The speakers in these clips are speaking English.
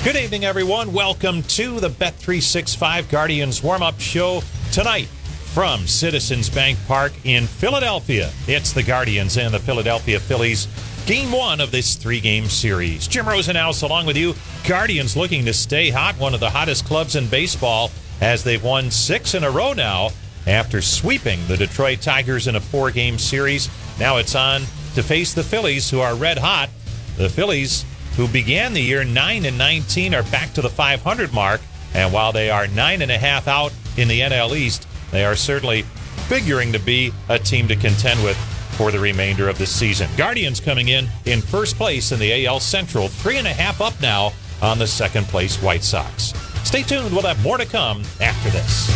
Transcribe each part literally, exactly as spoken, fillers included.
Good evening, everyone. Welcome to the Bet three sixty-five Guardians warm-up show tonight from Citizens Bank Park in Philadelphia. It's the Guardians and the Philadelphia Phillies, game one of this three-game series. Jim Rosenhaus along with you. Guardians looking to stay hot, one of the hottest clubs in baseball, as they've won six in a row now after sweeping the Detroit Tigers in a four-game series. Now it's on to face the Phillies, who are red hot. The Phillies, who began the year nine and nineteen, are back to the five hundred mark. And while they are nine and a half out in the N L East, they are certainly figuring to be a team to contend with for the remainder of the season. Guardians coming in in first place in the A L Central, three and a half up now on the second place White Sox. Stay tuned. We'll have more to come after this.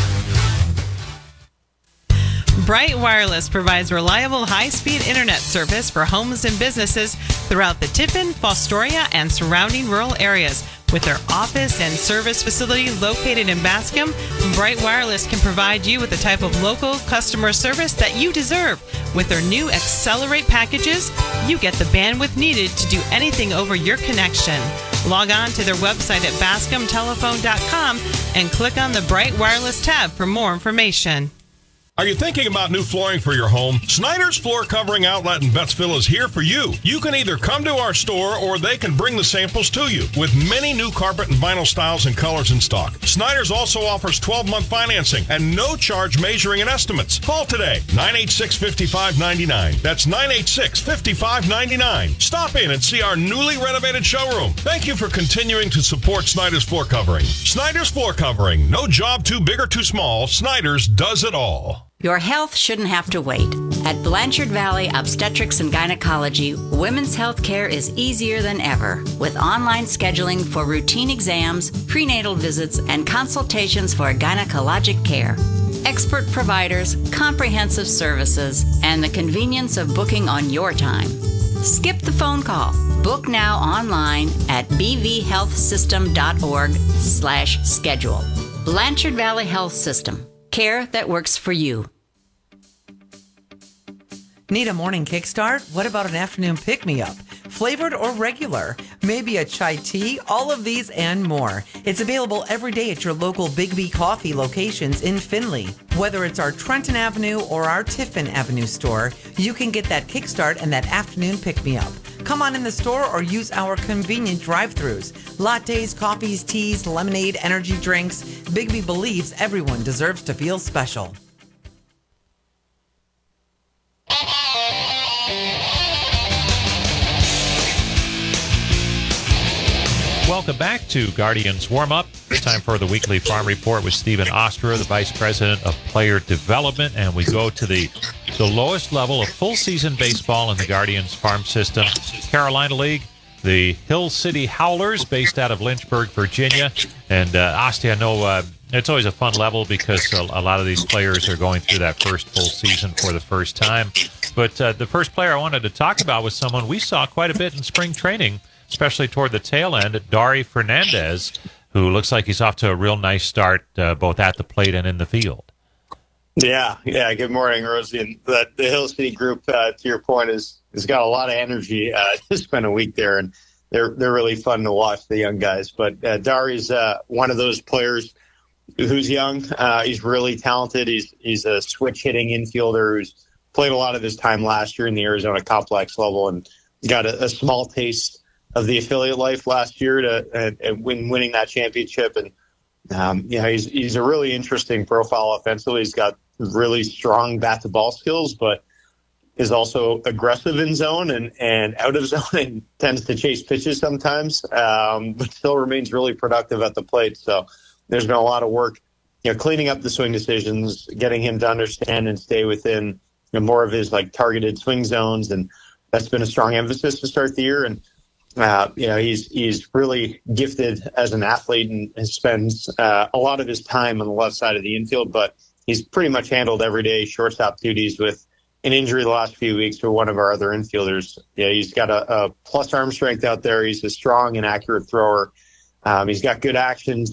Bright Wireless provides reliable high-speed internet service for homes and businesses throughout the Tiffin, Fostoria, and surrounding rural areas. With their office and service facility located in Bascom, Bright Wireless can provide you with the type of local customer service that you deserve. With their new Accelerate packages, you get the bandwidth needed to do anything over your connection. Log on to their website at bascom telephone dot com and click on the Bright Wireless tab for more information. Are you thinking about new flooring for your home? Snyder's Floor Covering Outlet in Bettsville is here for you. You can either come to our store or they can bring the samples to you. With many new carpet and vinyl styles and colors in stock, Snyder's also offers twelve-month financing and no charge measuring and estimates. Call today, nine eight six, five five nine nine. That's nine eight six, five five nine nine. Stop in and see our newly renovated showroom. Thank you for continuing to support Snyder's Floor Covering. Snyder's Floor Covering. No job too big or too small. Snyder's does it all. Your health shouldn't have to wait. At Blanchard Valley Obstetrics and Gynecology, women's health care is easier than ever, with online scheduling for routine exams, prenatal visits, and consultations for gynecologic care. Expert providers, comprehensive services, and the convenience of booking on your time. Skip the phone call. Book now online at b v health system dot org slash schedule. Blanchard Valley Health System. Care that works for you. Need a morning kickstart? What about an afternoon pick-me-up? Flavored or regular? Maybe a chai tea? All of these and more. It's available every day at your local Big B Coffee locations in Findlay. Whether it's our Trenton Avenue or our Tiffin Avenue store, you can get that kickstart and that afternoon pick-me-up. Come on in the store or use our convenient drive-thrus. Lattes, coffees, teas, lemonade, energy drinks. Big B believes everyone deserves to feel special. Welcome back to Guardians Warm-Up. It's time for the weekly farm report with Stephen Ostra, the Vice President of Player Development, and we go to the, the lowest level of full-season baseball in the Guardians farm system, Carolina League, the Hill City Howlers, based out of Lynchburg, Virginia. And uh, Ostra, I know uh, it's always a fun level because a, a lot of these players are going through that first full season for the first time. But uh, the first player I wanted to talk about was someone we saw quite a bit in spring training, especially toward the tail end, Dari Fernandez, who looks like he's off to a real nice start, uh, both at the plate and in the field. Yeah, yeah. Good morning, Rosie. And the, the Hill City group, uh, to your point, is has got a lot of energy. Uh, to spend a week there, and they're they're really fun to watch, the young guys. But uh, Dari's uh, one of those players who's young. Uh, he's really talented. He's he's a switch hitting infielder who's played a lot of his time last year in the Arizona Complex level and got a, a small taste of the affiliate life last year to and, and win winning that championship. And um, you know, he's he's a really interesting profile offensively. He's got really strong bat to ball skills, but is also aggressive in zone and, and out of zone and tends to chase pitches sometimes, um, but still remains really productive at the plate. So there's been a lot of work, you know, cleaning up the swing decisions, getting him to understand and stay within, you know, more of his like targeted swing zones. And that's been a strong emphasis to start the year. And, uh, you know, he's, he's really gifted as an athlete and spends uh, a lot of his time on the left side of the infield, but he's pretty much handled everyday shortstop duties with an injury the last few weeks for one of our other infielders. Yeah, he's got a, a plus arm strength out there. He's a strong and accurate thrower. Um, he's got good actions.